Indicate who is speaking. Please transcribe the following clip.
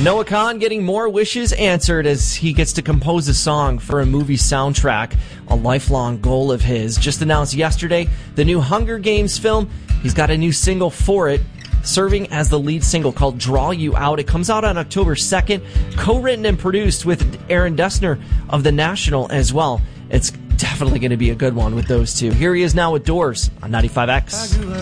Speaker 1: Noah Kahan getting more wishes answered as he gets to compose a song for a movie soundtrack, a lifelong goal of his. Just announced yesterday, the new Hunger Games film. He's got a new single for it, serving as the lead single called Draw You Out. It comes out on October 2nd, co-written and produced with Aaron Dessner of The National as well. It's definitely going to be a good one with those two. Here he is now with Doors on 95X.